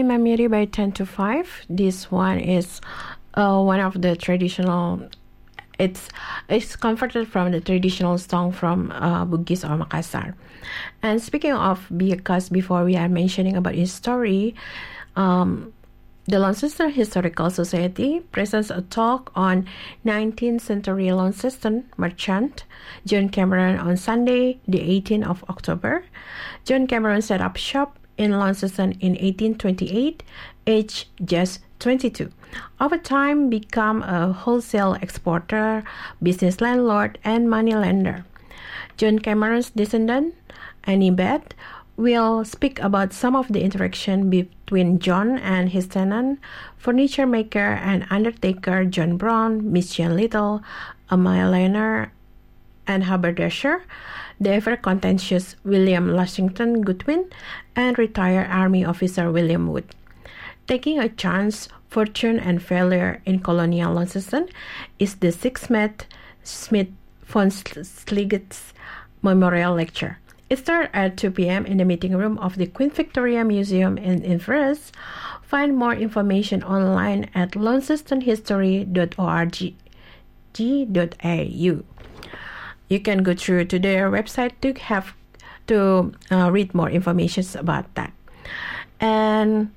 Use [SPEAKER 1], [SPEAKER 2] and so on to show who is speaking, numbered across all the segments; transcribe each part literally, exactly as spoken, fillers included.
[SPEAKER 1] Mamiri by ten to five. This one is uh, one of the traditional. It's it's converted from the traditional song from uh, Bugis or Makassar. And speaking of because before we are mentioning about his story, um, the Launceston Historical Society presents a talk on nineteenth century Launceston merchant John Cameron on Sunday, the eighteenth of October. John Cameron set up shop in Launceston in eighteen twenty-eight, aged just twenty-two. Over time, become a wholesale exporter, business landlord, and moneylender. John Cameron's descendant, Annie Beth, will speak about some of the interaction between John and his tenant, furniture maker and undertaker John Brown, Miss Jane Little, a moneylender and haberdasher, the ever-contentious William Lushington Goodwin, and retired Army officer William Wood. Taking a chance, fortune, and failure in colonial Launceston is the sixth Smith von Sliget's Memorial Lecture. It starts at two p.m. in the meeting room of the Queen Victoria Museum in Inverness. Find more information online at launceston history dot org dot a u. You can go through to their website to have to uh, read more information about that. And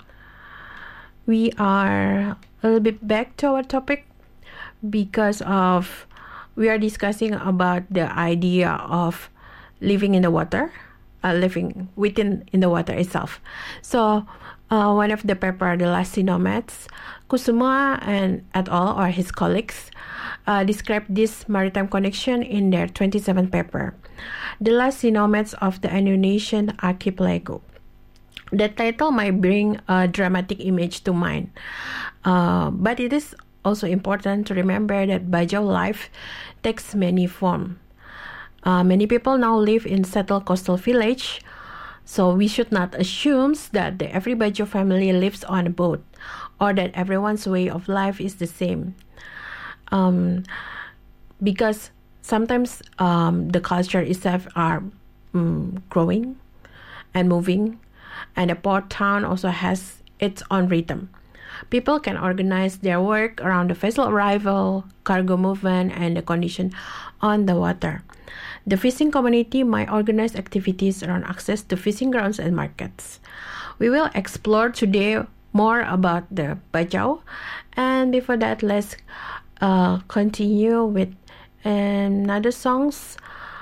[SPEAKER 1] we are a little bit back to our topic because of we are discussing about the idea of living in the water, uh, living within in the water itself. So uh, one of the paper, the Last Sea Nomads, Kusuma and et al. Or his colleagues uh, described this maritime connection in their twenty-seventh paper, The Last Sea Nomads of the Indonesian Archipelago. The title might bring a dramatic image to mind, uh, but it is also important to remember that Bajau life takes many forms. Uh, many people now live in settled coastal village, so we should not assume that the every Bajau family lives on a boat or that everyone's way of life is the same. Um, because sometimes um, the culture itself are um, growing and moving, and the port town also has its own rhythm. People can organize their work around the vessel arrival, cargo movement, and the condition on the water. The fishing community might organize activities around access to fishing grounds and markets. We will explore today more about the Bajau, and before that, let's uh, continue with another songs.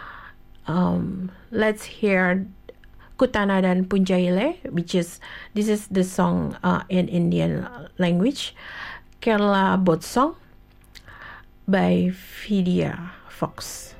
[SPEAKER 1] Um, let's hear Kutana dan Punjaile, which is this is the song uh, in Indian language, Kerala Boat Song by Vidya Fox.